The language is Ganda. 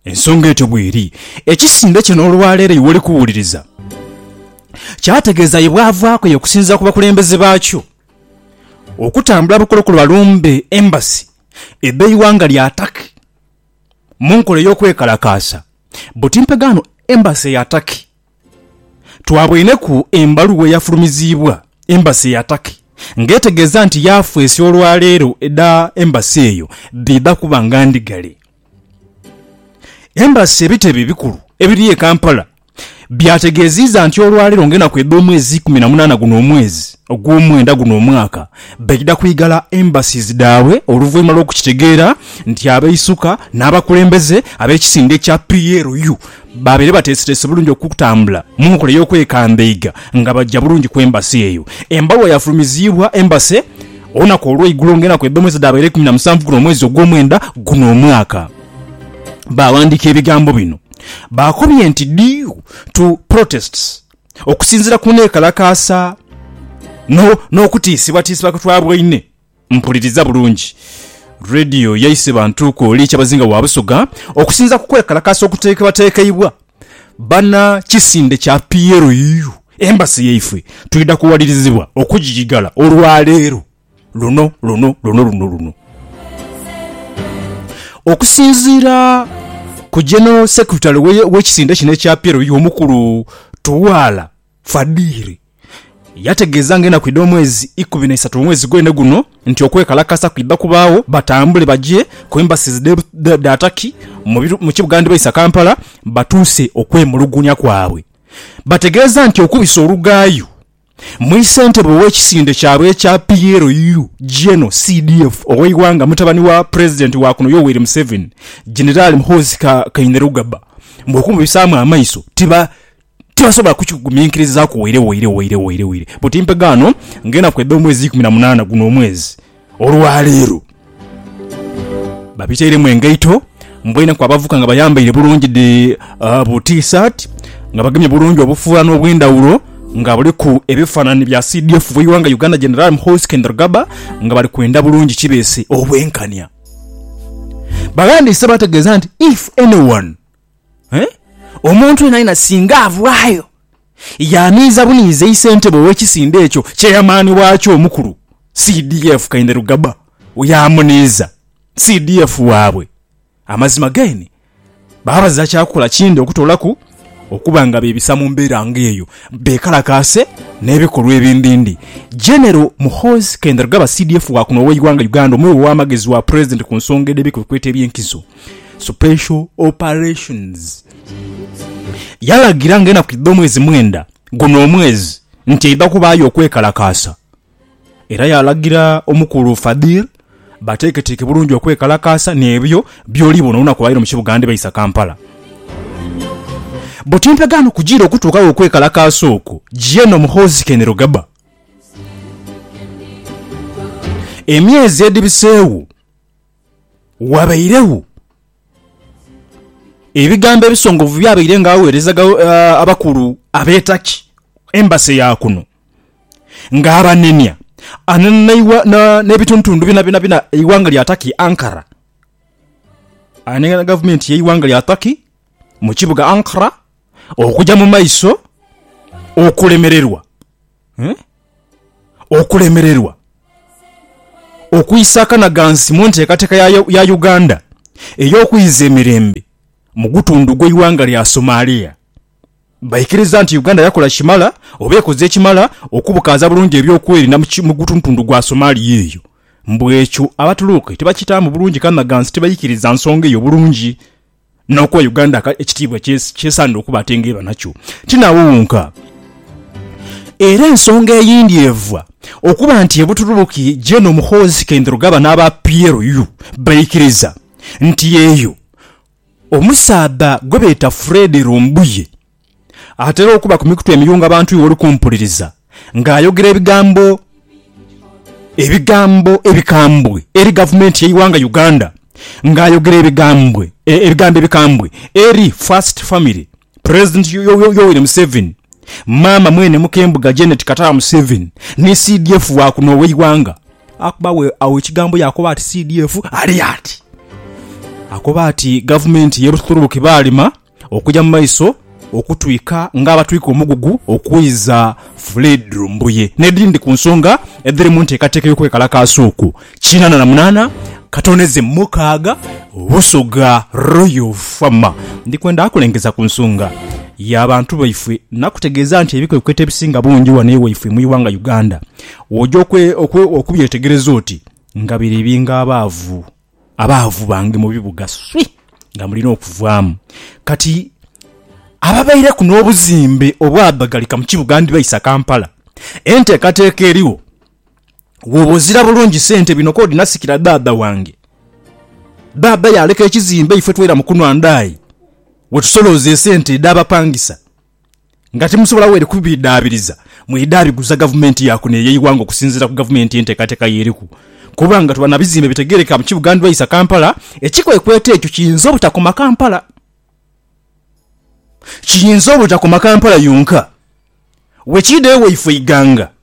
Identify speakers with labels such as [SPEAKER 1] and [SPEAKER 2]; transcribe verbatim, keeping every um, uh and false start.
[SPEAKER 1] ensonga etyo bweri ekisinde kino olwaleero iwoli kuwuliriza kyategeeza yebwavaako yokusinza ku bakulembeze baakyo okutambula bukolokolo balumbe embassy ebbeeyiwanga lya Turkey mu nkola ey'okwekalakaasa Butimpegaano embassy ya Turkey twabwine ku embaluwa eyafulumiziibwa embassy ya Turkey ng'etegeeza nti yafeesi olwaleero edda embassy eyo bidda kuba nga ndigale. Embassy ebitebe ebikulu ebiri e Kampala byategeeziza nti olwaleero ngena kwedda omwezi kumi na munaana guno omwezi ogw'omwenda guno omwaka bagenda kwigala embassies daabwe oluvannyuma lw'okukitegeera nti abeeyisuka n'abakulembeze ab'ekisinde kya P L U babeere bateeseteese bulungi okutambula mu nkola y'okwekambeega nga bajja bulungi ku embassy eyo. Embaluwa yafulumiziibwa embassy olunaku olw'eiggulo ngena kwedda omwezi daabere kumi na musanvu guno omwezi ogw'omwenda guno omwaka. Bawandiika ebigambo bino bakobye nti due to protests okusinzira ku neekalakaasa no n'okutiisibwatiisibwa kutwabwaine mpuliriza bulungi radio yayise bantuuko oli kyabazinga wa Busoga okusinza ku kwekalakaasa okuteekebwateekebwa bana kisinde kya P L U embassy yaife tuyida kuwalirizibwa okugigigala olwaleero luno luno luno luno luno okusinzira ku General Secretary w'ekisinde kino ekya P L U omukulu Tuwala Fadiri yategeeza ngena kwidda omwezi ikumi na esatu omwezi gwene guno nti okwekalakasa kwidda kubaawo batambule bajje ku embassies da Turkey mu Kibuganda bayisa Kampala batuuse okwemulugunya kwabwe. Bategeeza nti okubisa olugaayo mu ssentebe w'ekisinde kyabwe ekya P L U General C D F ow'eiwanga mutabani wa president wa kuno Yoweri Museveni General Muhoozi Kainerugaba mbw'okumubisaamu amaiso tiba tibasobola kukigumiikiriza ku were were were were were Butimpegaano ngena kwedda omwezi kumi na munaana guno omwezi olwaleero babiteeremu engaito mbwene ku abavuka nga bayambaire bulungi de uh, bu t-shirt nga bagemye bulungi obufuula n'obw'endawulo nga buli ku ebifaananyi bya C D F bw'iwanga Uganda General Muhoozi Kainerugaba nga bali kwenda bulungi kibeese obwenkanya. Bagandiise bategeeza nti if anyone eh omuntu yenna singa avaayo yaniiza buniize isentebe w'ekisinde ekyo chairman waakyo omukulu C D F Kainerugaba yamuniiza C D F waabwe amazima geni babaza kyakola kindi okutoolaku okuba nga beebisa mu mbeera ng'eyo beekalakaase n'ebikolwa ebindindi. General Muhoozi Kainerugaba C D F wa kuno ow'eiwanga Uganda omwewo w'amagezi wa president ku nsonga ed'ebikweta ebyenkizo special operations yalagira ngena kwidda omwezi mwenda guno omwezi nti edda kubaayo okwekalakaasa era yalagira omukulu Fadil bateeketeeke bulungi okwekalakaasa n'ebyo by'oli bona olunaku lwaleero mu Kibuganda bayisa Kampala. Butimpegaano kugira okutuukawo okwekalakaasa okwo General Muhoozi Kainerugaba emyezi edibiseewo wabairewo ebigambo ebisongovu byabaire ng'aweerezaga uh, abakulu ab'etaki embassy ya kuno ng'abanenya ananaiwa na n'ebituntundu bina bina bina eiwanga lya Turkey Ankara anenga government y'eiwanga lya Turkey mu kibuga Ankara okujja mu maiso okulemererwa eh? okulemererwa okuyisaka na gansi mu nteekateeka ya, ya Uganda ey'okuyiza emirembe mu gutundu gw'eiwanga lya Somalia. Baikiriza nti Uganda yakola kimala oba ekoze ekimala okubukaaza bulungi ebyokwerinda mu gutundu gwa Somalia eyo. Mbwekyo abatuluke tebakitaamu bulungi kana gansi tebayikiriza nsonga eyo bulungi n'okuwa Uganda ekitiibwa kyesanda okuba atengeeba nakyo tinawunka. Era ensonga eyindi eva okuba nti ebutuluki General Muhoozi Kainerugaba n'aba P L U baikiriza nti eyo omusaada gwe beeta Fred Rumbuye atera okuba ku mikutu emiyunga abantu iwoli kumpuliriza ng'ayogera ebigambo ebigambo ebikambwe eri gavumenti y'eiwanga Uganda ng'ayogera ebigambwe ebigambo ebikambwe eri First Family President Yoweri Museveni mama mwene mukembuga Janet Katara Museveni ne C D F wa kuno w'eiwanga akubawe awo ekigambo yakoba ati C D F ali ati akoba ati gavumenti yeruthuluke balima okujja mu maiso okutwika ng'abatwika omugugu okwiza Fred Lumbuye nedindi ku nsonga edhiri mu nteekateeka y'okwekalakaasa okwo kinana na munana katoneze mukaaga Busoga Royal Farmer ndikwenda akulengeza ku nsonga y'abantu baife nakutegeeza nti ebikwekweta ebisinga bungi wano ewaife mu iwanga Uganda wojja okubyetegereza oti nga biri ebinga abaavu abaavu bange mu bibuga swi nga mulina okuvaamu kati ababaire kuno obuzimbe obwabagalika mu Kibuganda bayisa Kampala enteekateeka eriwo wobozira bulungi sente bino kodi nasikira dada wange baba yaleka ekizimbe ife twera mukunwa ndaayi wetusoloze sente dabapangisa ngati musobola were kubidabiriza mwidabiguza gavumenti yako ne yeyiwanga okusinzira ku gavumenti enteekateeka yeriku kubanga tubana bizimbe bitegereka mu Kibuganda bayisa Kampala ekikwekweta ekyo kiyinza obutakoma Kampala kiyinza obutakoma Kampala yonka wekidewe ife iganga